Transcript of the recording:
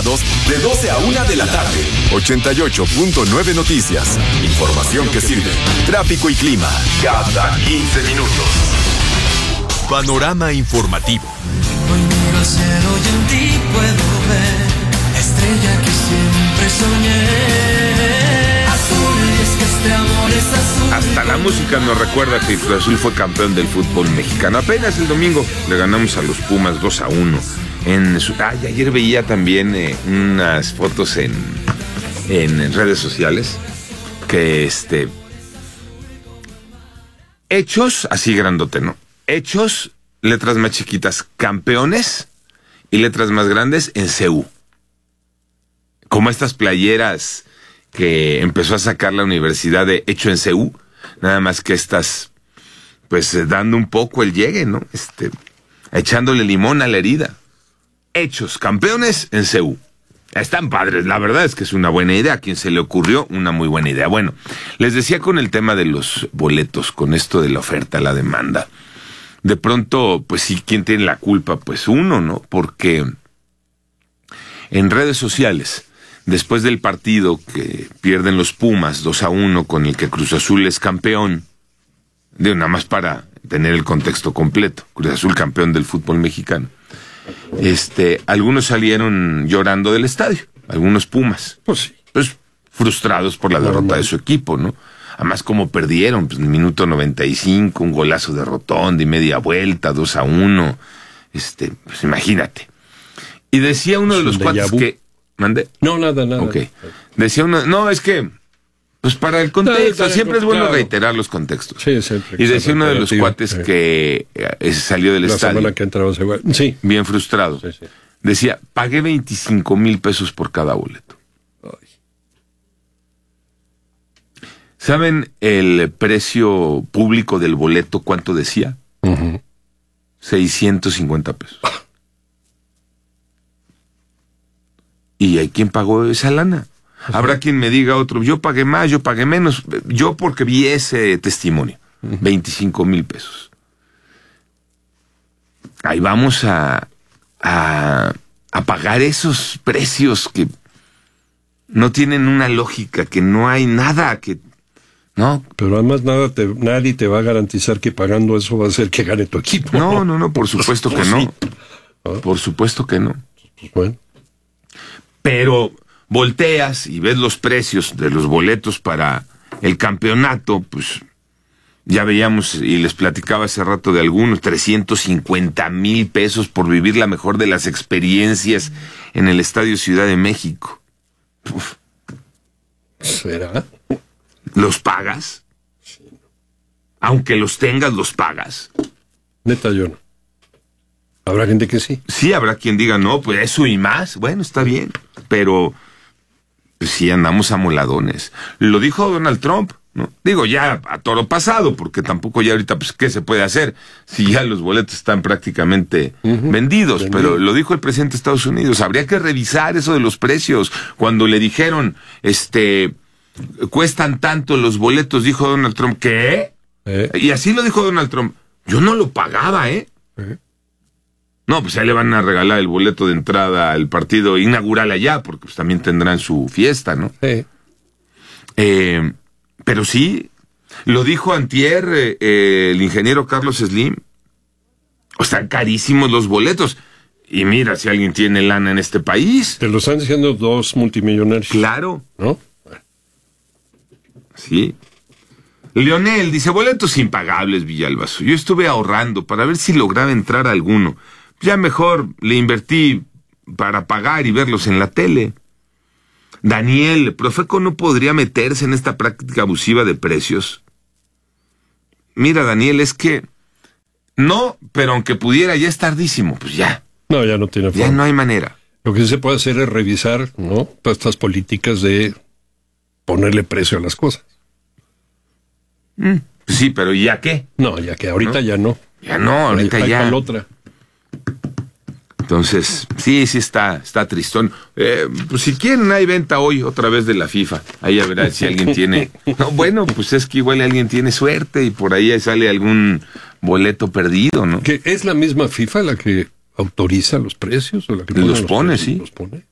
minutos de 12 a 1 de la tarde. 88.9 Noticias. Información que sirve. Tráfico y clima cada 15 minutos. Panorama informativo. Hoy miro al cielo y en ti puedo ver la estrella que siempre soñé. Azul, y es que este amor es azul. Hasta la música nos recuerda que Cruz Azul fue campeón del fútbol mexicano. Apenas el domingo le ganamos a los Pumas 2-1. Ayer veía también unas fotos en redes sociales que hechos, así grandote, ¿no? Hechos, letras más chiquitas, campeones, y letras más grandes en CU. Como estas playeras que empezó a sacar la universidad de hecho en CU, nada más que estas, pues dando un poco el llegue, ¿no? Echándole limón a la herida. Hechos, campeones en CU. Están padres, la verdad es que es una buena idea. A quien se le ocurrió, una muy buena idea. Bueno, les decía con el tema de los boletos, con esto de la oferta, la demanda. De pronto, pues sí, ¿quién tiene la culpa? Pues uno, ¿no? Porque en redes sociales, después del partido que pierden los Pumas 2-1, con el que Cruz Azul es campeón, nada más para tener el contexto completo, Cruz Azul campeón del fútbol mexicano, algunos salieron llorando del estadio, algunos Pumas, pues frustrados por la derrota de su equipo, ¿no? Además, como perdieron, pues en el minuto 95, un golazo de Rotondi, media vuelta, 2-1, pues imagínate. Y decía uno de los cuates que... ¿Mandé? No, nada. Ok. Decía uno... No, es que... Pues para el contexto, siempre es bueno reiterar los contextos. Sí, siempre. Y decía uno de los cuates que salió del estadio. La semana que entraba igual. Sí. Bien frustrado. Sí. Decía, pagué 25,000 pesos por cada boleto. Ay. ¿Saben el precio público del boleto cuánto decía? 650 pesos. ¿Y hay quien pagó esa lana? Habrá quien me diga otro, yo pagué más, yo pagué menos, yo porque vi ese testimonio, 25,000 pesos. Ahí vamos a pagar esos precios que no tienen una lógica, que no hay nada que... ¿no? Pero además nadie te va a garantizar que pagando eso va a hacer que gane tu equipo. No, por supuesto que no. Por supuesto que no. Bueno. Pero... volteas y ves los precios de los boletos para el campeonato, pues ya veíamos y les platicaba hace rato de algunos, 350,000 pesos por vivir la mejor de las experiencias en el Estadio Ciudad de México. Uf. ¿Será? ¿Los pagas? Sí. Aunque los tengas, ¿los pagas? Neta, yo no. Habrá gente que sí. Sí, habrá quien diga, no, pues eso y más. Bueno, está bien, pero... pues sí, andamos amoladones. Lo dijo Donald Trump, ¿no? Digo, ya a toro pasado, porque tampoco ya ahorita, pues, ¿qué se puede hacer? Si ya los boletos están prácticamente vendidos. Pero lo dijo el presidente de Estados Unidos, habría que revisar eso de los precios. Cuando le dijeron, cuestan tanto los boletos, dijo Donald Trump, ¿qué? Y así lo dijo Donald Trump, yo no lo pagaba, No, pues ahí le van a regalar el boleto de entrada al partido inaugural allá, porque pues también tendrán su fiesta, ¿no? Sí. Pero sí, lo dijo antier el ingeniero Carlos Slim. Están carísimos los boletos. Y mira, si alguien tiene lana en este país. Te lo están diciendo dos multimillonarios. Claro. ¿No? Sí. Leonel dice, boletos impagables, Villalbazo. Yo estuve ahorrando para ver si lograba entrar a alguno. Ya mejor le invertí para pagar y verlos en la tele. Daniel, Profeco no podría meterse en esta práctica abusiva de precios. Mira, Daniel, es que no, pero aunque pudiera, ya es tardísimo, pues ya. No, ya no tiene forma. Ya no hay manera. Lo que sí se puede hacer es revisar, ¿no? Todas estas políticas de ponerle precio a las cosas. Sí, pero ¿ya qué? No, ya que ahorita ya no. Ya no, ahorita hay ya. para la otra. Entonces, sí está tristón. Pues si quieren, hay venta hoy otra vez de la FIFA. Ahí a ver si alguien tiene... No, bueno, pues es que igual alguien tiene suerte y por ahí sale algún boleto perdido, ¿no? ¿Que es la misma FIFA la que autoriza los precios? ¿O la que los pone, sí. ¿Los pone?